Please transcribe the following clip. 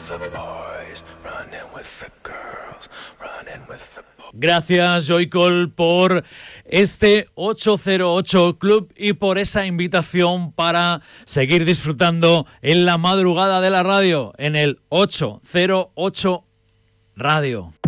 Gracias, Joycol, por este 808 Club y por esa invitación para seguir disfrutando en la madrugada de la radio en el 808 Radio.